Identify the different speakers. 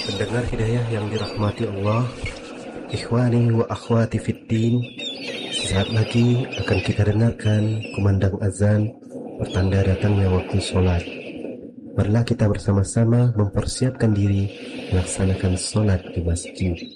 Speaker 1: Pendengar hidayah yang dirahmati Allah, ikhwani wa akhwati fiddin, sesaat lagi akan kita dengarkan kumandang azan pertanda datangnya waktu sholat. Marilah kita bersama-sama mempersiapkan diri melaksanakan sholat di masjid.